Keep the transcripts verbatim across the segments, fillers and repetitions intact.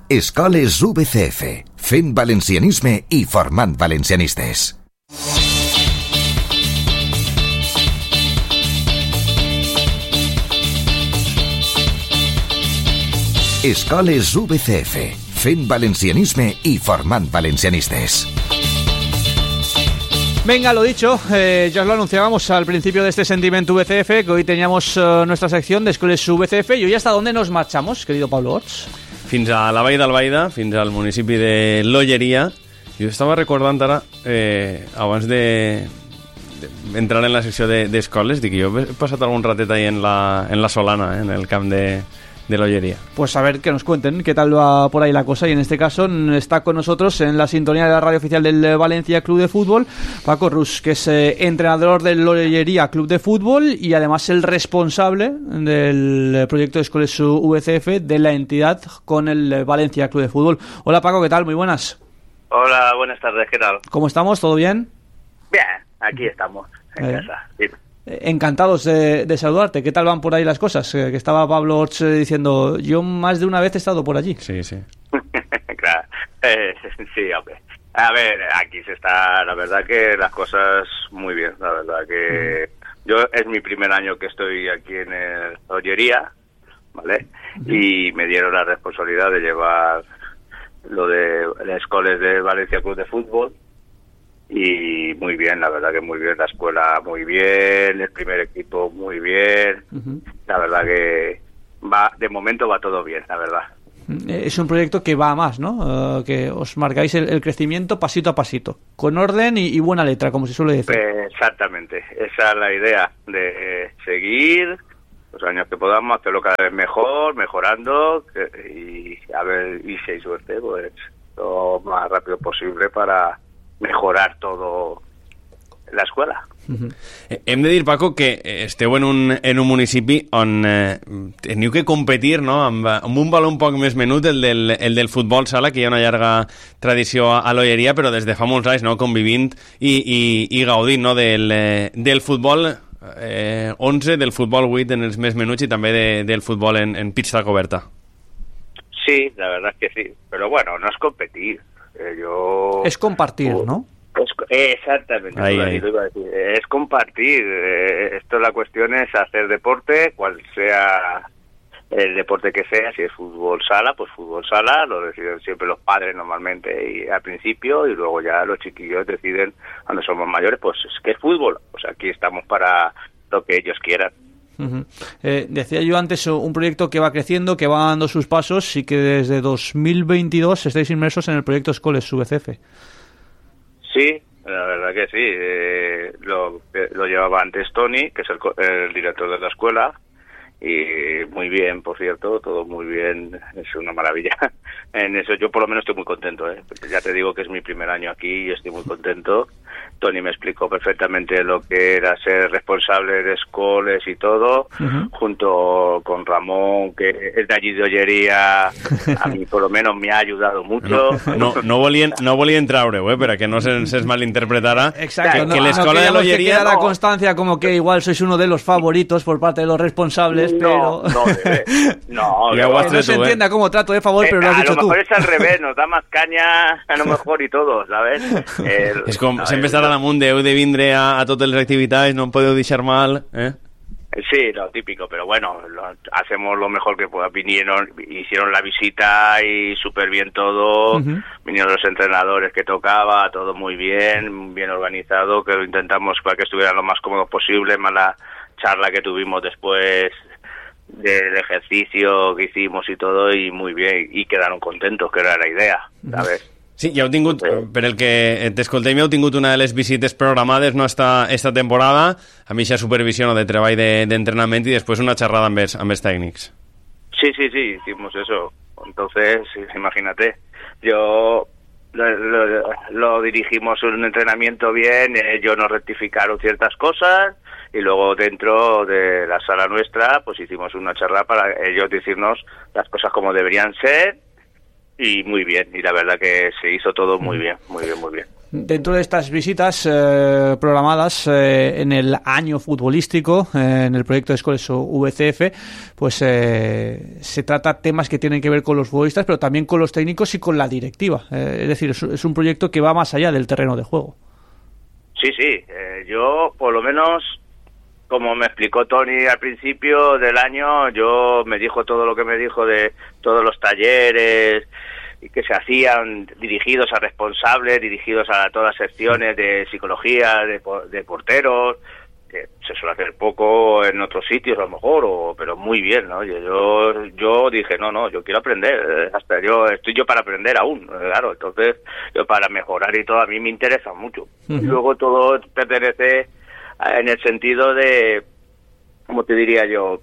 Escoles U B C F, fent valencianisme i formant valencianistes. Escoles U B C F, fent valencianisme y formant valencianistes. Venga, lo dicho, eh, ya os lo anunciábamos al principio de este Sentiment U B C F, que hoy teníamos uh, nuestra sección de Escoles U B C F, y hoy hasta dónde nos marchamos, querido Pablo Orts? Fins a la Vall d'Albaida, fins al municipi de l'Olleria. Jo estava recordant ara, eh, abans de, de entrar en la secció d'escoles, de, dic, jo he passat algun ratet ahí en la, en la Solana, eh, en el camp de... de la Olleria. Pues a ver que nos cuenten qué tal va por ahí la cosa, y en este caso está con nosotros en la sintonía de la radio oficial del Valencia Club de Fútbol Paco Rus, que es eh, entrenador del Olleria Club de Fútbol y además el responsable del proyecto de Escoles U B C F de la entidad con el Valencia Club de Fútbol. Hola Paco, ¿qué tal? Muy buenas. Hola, buenas tardes, ¿qué tal? ¿Cómo estamos? ¿Todo bien? Bien, aquí estamos, en eh. casa. Sí. Encantados de, de saludarte. ¿Qué tal van por ahí las cosas? Eh, que estaba Pablo Orts eh, diciendo, yo más de una vez he estado por allí. Sí, sí. Claro, eh, sí, hombre. A ver, aquí se está, la verdad que las cosas muy bien, la verdad que mm. yo es mi primer año que estoy aquí en el Olleria, ¿vale? Mm. Y me dieron la responsabilidad de llevar lo de las escuelas de Valencia Club de Fútbol. Y muy bien, la verdad que muy bien, la escuela muy bien, el primer equipo muy bien, uh-huh. La verdad que va, de momento va todo bien, la verdad. Es un proyecto que va a más, ¿no? Uh, que os marcáis el, el crecimiento pasito a pasito, con orden y, y buena letra, como se suele decir. Pues exactamente, esa es la idea, de seguir los años que podamos, hacerlo cada vez mejor, mejorando, que, y a ver, y si hay suerte, pues lo más rápido posible para mejorar todo la escuela. Uh-huh. Eh, hem de dir, Paco, que esteu en un, en un municipi on eh, teniu que competir, no?, amb, amb un valor un poc més menut, el del, el del futbol sala, que hi ha una llarga tradició a, a l'Olleria, però des de fa molts anys, no?, convivint i, i, i gaudint, no?, del, eh, del futbol eh, onze, del futbol vuit en els més menuts i també de, del futbol en, en pista coberta. Sí, la verdad es que sí, pero bueno, no es competir. Eh, yo... Es compartir, uh, ¿no? Es, eh, exactamente, ahí, ahí. Lo iba a decir. Es compartir. Eh, esto la cuestión es hacer deporte, cual sea el deporte que sea, si es fútbol sala, pues fútbol sala, lo deciden siempre los padres normalmente y al principio, y luego ya los chiquillos deciden cuando somos mayores, pues es que es fútbol, pues aquí estamos para lo que ellos quieran. Uh-huh. Eh, decía yo antes, un proyecto que va creciendo, que va dando sus pasos y que desde dos mil veintidós estáis inmersos en el proyecto Escoles U B C F. Sí, la verdad que sí. Eh, lo, lo llevaba antes Tony, que es el, el director de la escuela, y muy bien, por cierto, todo muy bien, es una maravilla. En eso yo por lo menos estoy muy contento, ¿eh? Ya te digo que es mi primer año aquí y estoy muy contento. Tony me explicó perfectamente lo que era ser responsable de escoles y todo, uh-huh. junto con Ramón, que es de allí de Olleria, a mí por lo menos me ha ayudado mucho. No, no, no volien, no volien traure-ho, eh, para que no se, se malinterpretara. Exacto, que, no, que l'escola no de l'Olleria... No, la constancia como que igual sois uno de los favoritos por parte de los responsables, no, pero... No, debe. No, ya no, que no se tú, entienda eh. como trato de favor, pero eh, lo has dicho tú. A lo mejor tú. Es al revés, nos da más caña a lo mejor y todo, ¿sabes? El, és com, no, sempre el, estarà damunt, heu de vindre a, a totes les activitats, no em podeu deixar mal, eh? Sí, lo típico, pero bueno, lo, hacemos lo mejor que pueda. Vinieron, hicieron la visita y súper bien todo, uh-huh. Vinieron los entrenadores que tocaba, todo muy bien, bien organizado, que lo intentamos para que estuviera lo más cómodo posible, más la charla que tuvimos después del ejercicio que hicimos y todo, y muy bien, y quedaron contentos, que era la idea, ¿sabes? Sí, ja heu tingut, per el que t'escoltem, heu tingut una de les visites programades, no, esta, esta temporada, amb aquesta supervisió, no, de treball de, d'entrenament i després una xerrada amb els, amb els tècnics. Sí, sí, sí, hicimos eso. Entonces, imagínate, yo lo, lo, lo dirigimos un entrenamiento bien, ellos nos rectificaron ciertas cosas y luego dentro de la sala nuestra pues hicimos una charla para ellos decirnos las cosas como deberían ser. Y muy bien, y la verdad que se hizo todo muy bien, muy bien, muy bien. Dentro de estas visitas eh, programadas eh, en el año futbolístico, eh, en el proyecto de Escoleso V C F, pues eh, se trata temas que tienen que ver con los futbolistas, pero también con los técnicos y con la directiva. Eh, es decir, es, es un proyecto que va más allá del terreno de juego. Sí, sí. Eh, yo, por lo menos, como me explicó Tony al principio del año, yo me dijo todo lo que me dijo de todos los talleres que se hacían dirigidos a responsables, dirigidos a todas las secciones de psicología, de, de porteros, que se suele hacer poco en otros sitios a lo mejor, o, pero muy bien, ¿no? Yo, yo yo dije, no, no, yo quiero aprender, hasta yo estoy yo para aprender aún, claro, entonces yo para mejorar y todo a mí me interesa mucho. Uh-huh. Y luego todo pertenece en el sentido de, ¿cómo te diría yo?,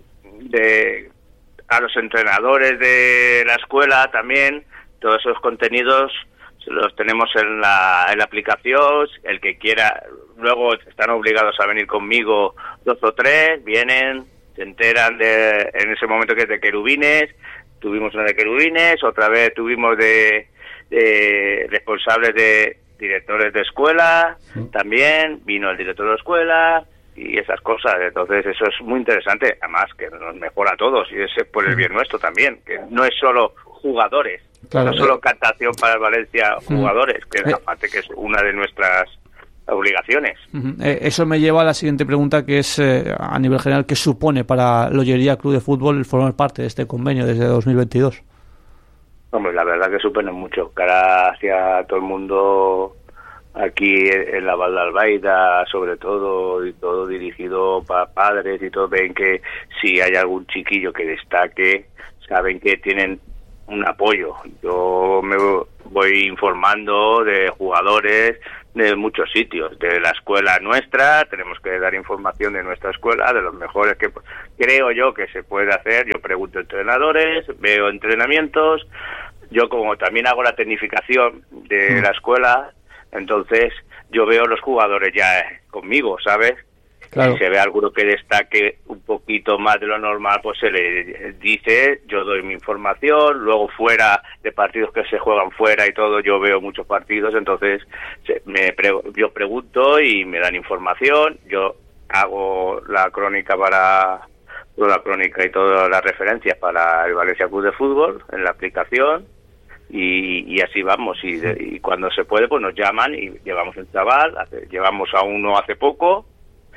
de a los entrenadores de la escuela también. Todos esos contenidos los tenemos en la, en la aplicación. El que quiera, luego están obligados a venir conmigo dos o tres, vienen, se enteran de, en ese momento que es de querubines, tuvimos una de querubines, otra vez tuvimos de, de responsables de directores de escuela, sí. También vino el director de la escuela y esas cosas. Entonces eso es muy interesante, además que nos mejora a todos y es por el bien nuestro también, que no es solo jugadores, claro, no solo captación para el Valencia jugadores, que es aparte que es una de nuestras obligaciones. Uh-huh. Eh, eso me lleva a la siguiente pregunta, que es eh, a nivel general, ¿qué supone para Lollería Club de Fútbol formar parte de este convenio desde dos mil veintidós? Hombre, la verdad que supone mucho, cara hacia todo el mundo aquí en la Val de Albaida, sobre todo, y todo dirigido para padres y todo. Ven que si hay algún chiquillo que destaque, saben que tienen un apoyo. Yo me voy informando de jugadores de muchos sitios, de la escuela nuestra, tenemos que dar información de nuestra escuela, de los mejores que creo yo que se puede hacer. Yo pregunto a entrenadores, veo entrenamientos, yo como también hago la tecnificación de la escuela, entonces yo veo los jugadores ya conmigo, ¿sabes? Claro. Si se ve alguno que destaque un poquito más de lo normal, pues se le dice, yo doy mi información, luego fuera de partidos que se juegan fuera y todo, yo veo muchos partidos, entonces me pre- yo pregunto y me dan información, yo hago la crónica para toda la crónica y todas las referencias para el Valencia Club de Fútbol en la aplicación. Y, y así vamos, y, de, y cuando se puede pues nos llaman y llevamos un chaval, hace, llevamos a uno hace poco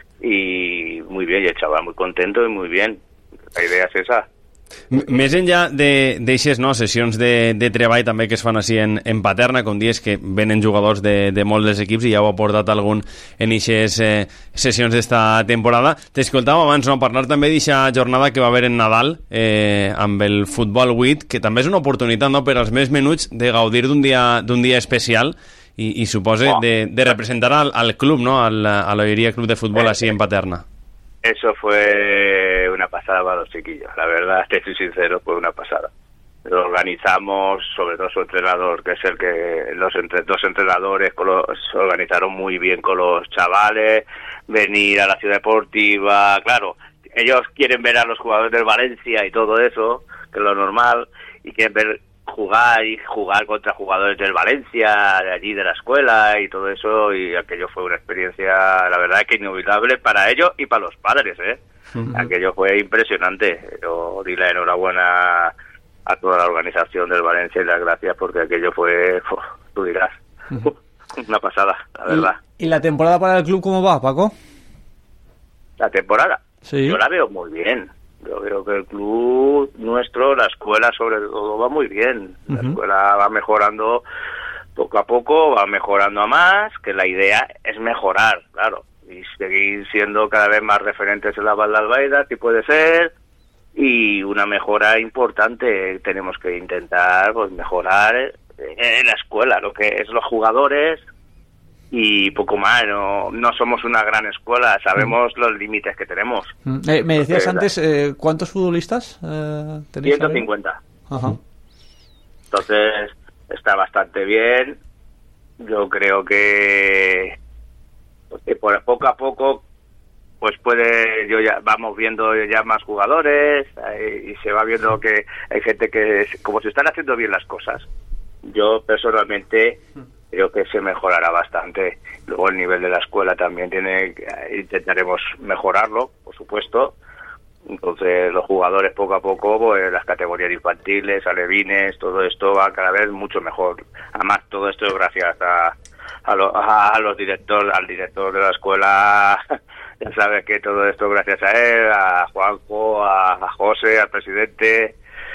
y muy bien, y el chaval muy contento y muy bien, la idea es esa. Més enllà d'aixes no, sessions de, de treball també que es fan així en, en Paterna, com dies que venen jugadors de, de molts dels equips i ja ho ha portat algun en aquestes eh, sessions d'esta temporada. T'escoltàvem abans no, parlar també d'aquesta jornada que va haver en Nadal eh, amb el Futbol vuit, que també és una oportunitat no, per als més menuts de gaudir d'un dia, d'un dia especial i, i suposa oh. de, de representar al, al club, no, al, a l'Olleria Club de Fútbol així en Paterna. Eso fue una pasada para los chiquillos, la verdad, te soy sincero, fue una pasada. Lo organizamos, sobre todo su entrenador, que es el que los entre, dos entrenadores con los, se organizaron muy bien con los chavales, venir a la ciudad deportiva, claro, ellos quieren ver a los jugadores del Valencia y todo eso, que es lo normal, y quieren ver jugar y jugar contra jugadores del Valencia, de allí de la escuela y todo eso, y aquello fue una experiencia, la verdad, que inolvidable para ellos y para los padres, ¿eh? Uh-huh. Aquello fue impresionante. Yo di la enhorabuena a toda la organización del Valencia y las gracias porque aquello fue, uf, tú dirás, uh-huh. una pasada, la verdad. ¿Y, ¿Y la temporada para el club cómo va, Paco? La temporada, sí. Yo la veo muy bien. Yo creo que el club nuestro, la escuela sobre todo, va muy bien. La uh-huh. escuela va mejorando poco a poco, va mejorando a más, que la idea es mejorar, claro, y seguir siendo cada vez más referentes en la Val de Albaida, si puede ser, y una mejora importante. Tenemos que intentar pues mejorar en la escuela, lo que es los jugadores, y poco más. No, no somos una gran escuela, sabemos mm. los límites que tenemos. Mm. Eh, me decías Porque, antes, eh, ¿cuántos futbolistas eh, tenéis? ciento cincuenta. Ajá. Entonces, está bastante bien. Yo creo que, que por poco a poco, pues puede, yo ya vamos viendo ya más jugadores eh, y se va viendo que hay gente que, como se están haciendo bien las cosas, yo personalmente creo que se mejorará bastante. Luego el nivel de la escuela también tiene, intentaremos mejorarlo, por supuesto. Entonces los jugadores poco a poco, pues las categorías infantiles, alevines, todo esto va cada vez mucho mejor. Además todo esto es gracias a, a, lo, a los directores, al director de la escuela. Ya sabes que todo esto gracias a él, a Juanjo, a, a José, al presidente.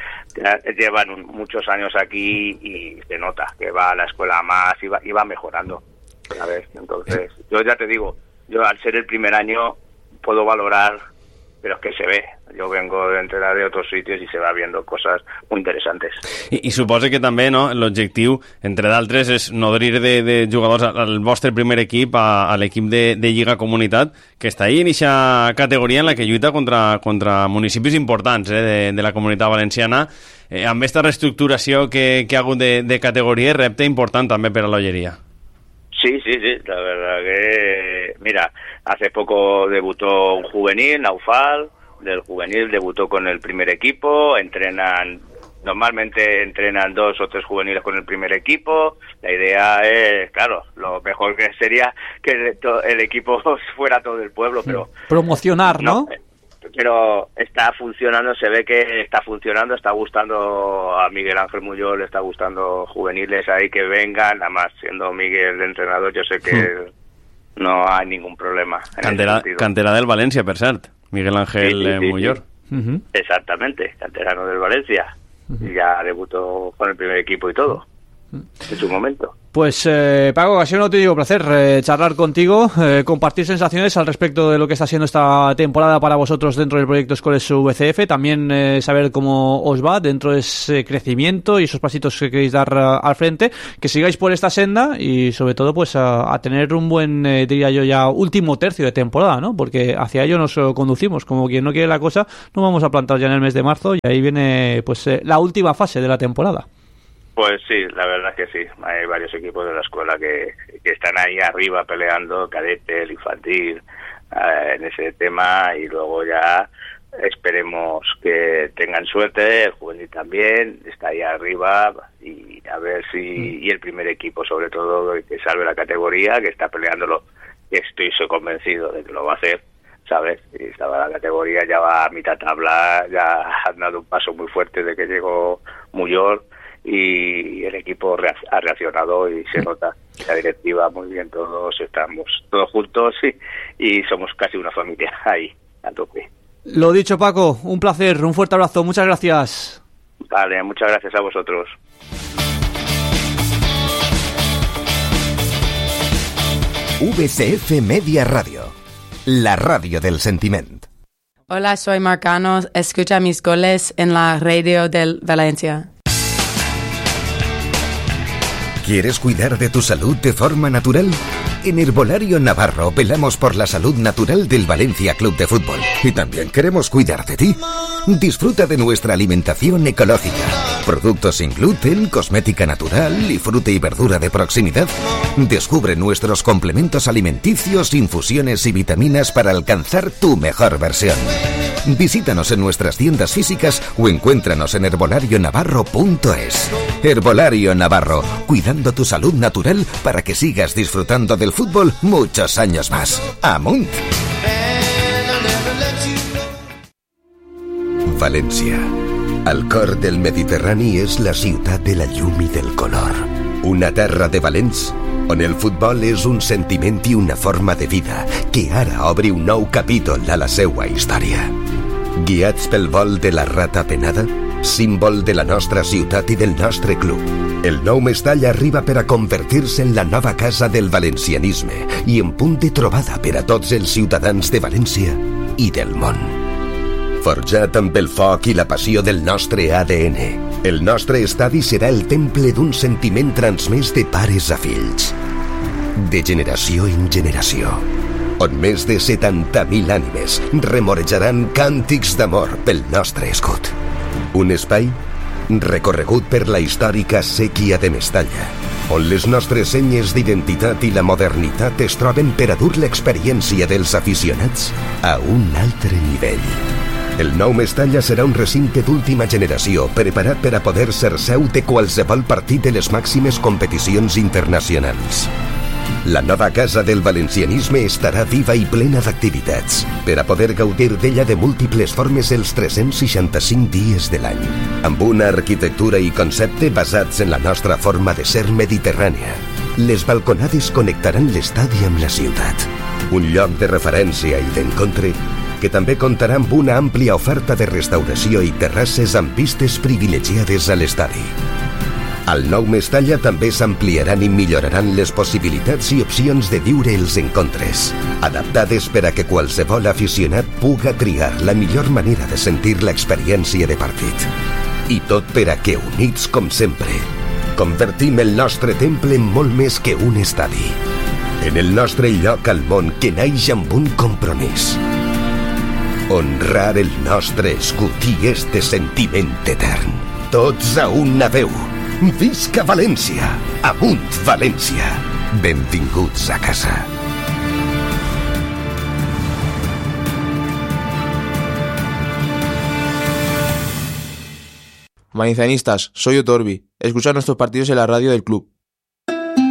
Ya llevan un, muchos años aquí y se nota que va a la escuela más y va, y va mejorando. ¿Sabes? Entonces, yo ya te digo, yo al ser el primer año puedo valorar, pero es que se ve. Jo vengo d'entrenar de otros sitios i se va viendo cosas muy interesantes. I, i suposa que també, no, l'objectiu, entre d'altres, és nodrir de, de jugadors al vostre primer equip, a, a l'equip de, de Lliga Comunitat, que està ahí en aquesta categoria en la que lluita contra, contra municipis importants eh, de, de la Comunitat Valenciana. Eh, amb aquesta reestructuració que, que ha hagut de, de categoria, repte important també per a l'Olleria. Sí, sí, sí, la verdad que, mira, hace poco debutó un juvenil, Naufal, del juvenil debutó con el primer equipo, entrenan, normalmente entrenan dos o tres juveniles con el primer equipo. La idea es, claro, lo mejor que sería que el equipo fuera todo el pueblo, pero... Promocionar, ¿no? no pero está funcionando, se ve que está funcionando, está gustando a Miguel Ángel Muyol, le está gustando juveniles ahí que vengan, nada más siendo Miguel de entrenador, yo sé que hmm. no hay ningún problema. Cantera, cantera del Valencia, per cert, Miguel Ángel sí, sí, sí, Muyol. Sí. Uh-huh. Exactamente, canterano del Valencia, uh-huh. y ya debutó con el primer equipo y todo, uh-huh. en su momento. Pues eh, Paco, ha sido un auténtico placer eh, charlar contigo, eh, compartir sensaciones al respecto de lo que está siendo esta temporada para vosotros dentro del proyecto Escoles V C F, también eh, saber cómo os va dentro de ese crecimiento y esos pasitos que queréis dar uh, al frente, que sigáis por esta senda y sobre todo pues a, a tener un buen, eh, diría yo ya, último tercio de temporada, ¿no? Porque hacia ello nos uh, conducimos, como quien no quiere la cosa, nos vamos a plantar ya en el mes de marzo y ahí viene pues eh, la última fase de la temporada. Pues sí, la verdad es que sí. Hay varios equipos de la escuela que, que están ahí arriba peleando, cadete, el infantil, eh, en ese tema, y luego ya esperemos que tengan suerte, el juvenil también está ahí arriba, y a ver si, y el primer equipo sobre todo, que salve la categoría, que está peleándolo, estoy convencido de que lo va a hacer, ¿sabes? Y estaba la categoría, ya va a mitad tabla, ya han dado un paso muy fuerte de que llegó Muyol, y el equipo ha reaccionado y se nota la directiva muy bien, todos estamos todos juntos y, y somos casi una familia ahí a tope. Lo dicho, Paco, un placer, un fuerte abrazo, muchas gracias. Vale, muchas gracias a vosotros. V C F Media Radio, la radio del sentiment. Hola, soy Marcano, escucha mis goles en la radio del Valencia. ¿Quieres cuidar de tu salud de forma natural? En Herbolario Navarro velamos por la salud natural del Valencia Club de Fútbol. Y también queremos cuidar de ti. Disfruta de nuestra alimentación ecológica. Productos sin gluten, cosmética natural y fruta y verdura de proximidad. Descubre nuestros complementos alimenticios, infusiones y vitaminas para alcanzar tu mejor versión. Visítanos en nuestras tiendas físicas o encuéntranos en herbolario navarro punto es. Herbolario Navarro, cuidando tu salud natural para que sigas disfrutando del fútbol muchos años más. ¡Amunt! València, al cor del Mediterrani, és la ciutat de la llum i del color. Una terra de valents on el futbol és un sentiment i una forma de vida que ara obre un nou capítol a la seua història. Guiats pel vol de la rata penada, símbol de la nostra ciutat i del nostre club, el nou Mestall arriba per a convertir-se en la nova casa del valencianisme i en punt de trobada per a tots els ciutadans de València i del món. Forjat amb el foc i la passió del nostre A D N, el nostre estadi serà el temple d'un sentiment transmès de pares a fills, de generació en generació, on més de setanta mil ànimes remorejaran càntics d'amor pel nostre escut. Un espai recorregut per la històrica sèquia de Mestalla, on les nostres senyes d'identitat i la modernitat es troben per a dur l'experiència dels aficionats a un altre nivell. El nou Mestalla serà un recinte d'última generació, preparat per a poder ser seu de qualsevol partit de les màximes competicions internacionals. La nova casa del valencianisme estarà viva i plena d'activitats, per a poder gaudir d'ella de múltiples formes els tres-cents seixanta-cinc dies de l'any, amb una arquitectura i concepte basats en la nostra forma de ser mediterrània. Les balconades connectaran l'estadi amb la ciutat, un lloc de referència i d'encontre que també comptarà amb una àmplia oferta de restauració i terrasses amb vistes privilegiades a l'estadi. Al nou Mestalla també s'ampliaran i milloraran les possibilitats i opcions de viure els encontres, adaptades per a que qualsevol aficionat puga triar la millor manera de sentir l'experiència de partit. I tot per a que, units com sempre, convertim el nostre temple en molt més que un estadi, en el nostre lloc al món que naix amb un compromís: honrar el nostre escut i este sentiment etern. Tots a una veu. Visca València! Amunt València! Benvinguts a casa. Valencianistas, soy Otorbi. Escucha nuestros partidos en la radio del club.